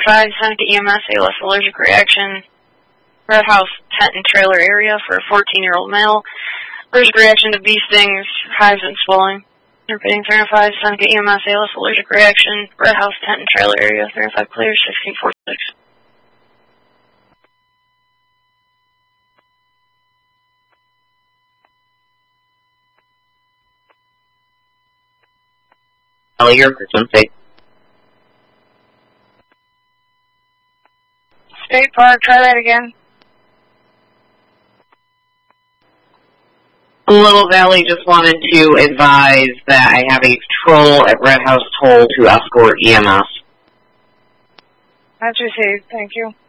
5, Seneca EMS, ALS allergic reaction, Red House tent and trailer area for a 14-year-old male. Allergic reaction to bee stings, hives and swelling. Repeating 305, Seneca EMS, ALS allergic reaction, Red House tent and trailer area, 305 clear, 1646. Your frequency. State Park, try that again. Little Valley just wanted to advise that I have a patrol at Red House Toll to escort EMS. That's received, thank you.